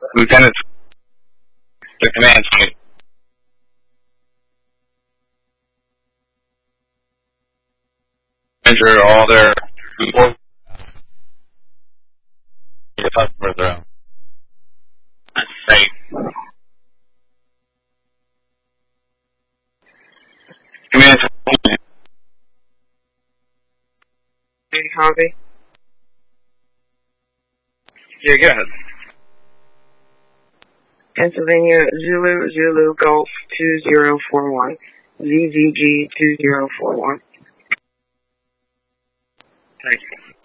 Lieutenant, the command suite. Enter all their the customers around. Safe. Command suite. Copy. Yeah, go ahead. Pennsylvania Zulu Golf 2041. ZZG 2041. Thank you.